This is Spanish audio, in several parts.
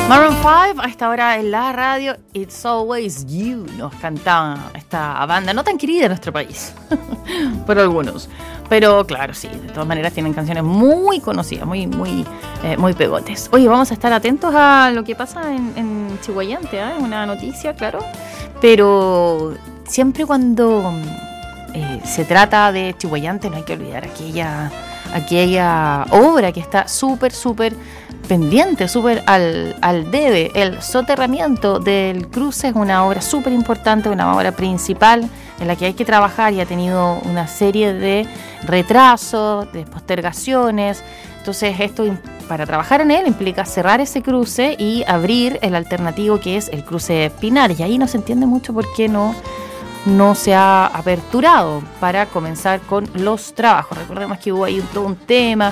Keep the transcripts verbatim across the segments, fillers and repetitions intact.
Maroon cinco, a esta hora en la radio, It's Always You, nos cantaba esta banda, no tan querida en nuestro país, por algunos. Pero claro, sí, de todas maneras tienen canciones muy conocidas, muy muy eh, muy pegotes. Oye, vamos a estar atentos a lo que pasa en, en Chihuayante, ¿eh? Una noticia, claro. Pero siempre cuando eh, se trata de Chihuayante no hay que olvidar aquella, aquella obra que está súper, súper pendiente, súper al, al debe. El soterramiento del cruce es una obra súper importante, una obra principal en la que hay que trabajar y ha tenido una serie de retrasos, de postergaciones. Entonces esto, para trabajar en él, implica cerrar ese cruce y abrir el alternativo que es el cruce Pinar. Y ahí no se entiende mucho por qué no, no se ha aperturado para comenzar con los trabajos. Recordemos que hubo ahí un, todo un tema,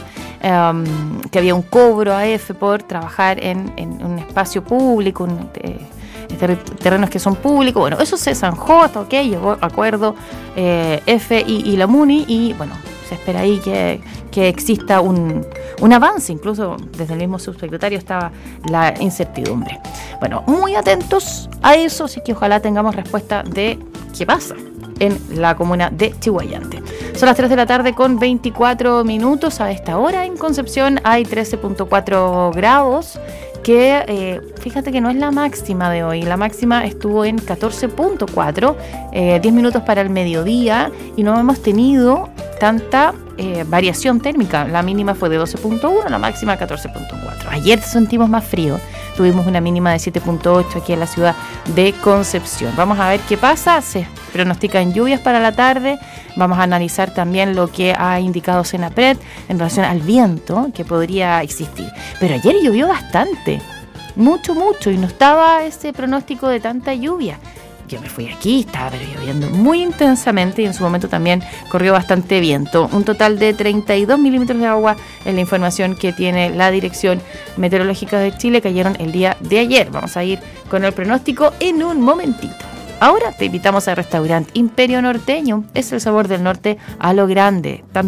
um, que había un cobro a F por trabajar en, en un espacio público, un, eh, terrenos que son públicos. Bueno, eso se zanjó, está ok, llegó a acuerdo eh, F y, y la MUNI, y bueno, se espera ahí que, que exista un, un avance. Incluso desde el mismo subsecretario estaba la incertidumbre. Bueno, muy atentos a eso, así que ojalá tengamos respuesta de qué pasa en la comuna de Chihuayante. Son las tres de la tarde con veinticuatro minutos. A esta hora en Concepción hay trece punto cuatro grados, que eh, fíjate que no es la máxima de hoy. La máxima estuvo en catorce punto cuatro, eh, diez minutos para el mediodía, y no hemos tenido tanta eh, variación térmica. La mínima fue de doce punto uno, la máxima catorce punto cuatro. Ayer sentimos más frío, tuvimos una mínima de siete punto ocho aquí en la ciudad de Concepción. Vamos a ver qué pasa. Se pronostican lluvias para la tarde. Vamos a analizar también lo que ha indicado Senapred en relación al viento que podría existir. Pero ayer llovió bastante, mucho, mucho, y no estaba ese pronóstico de tanta lluvia. Yo me fui aquí, estaba pero lloviendo muy intensamente, y en su momento también corrió bastante viento. Un total de treinta y dos milímetros de agua en la información que tiene la Dirección Meteorológica de Chile cayeron el día de ayer. Vamos a ir con el pronóstico en un momentito. Ahora te invitamos al restaurante Imperio Norteño. Es el sabor del norte a lo grande. También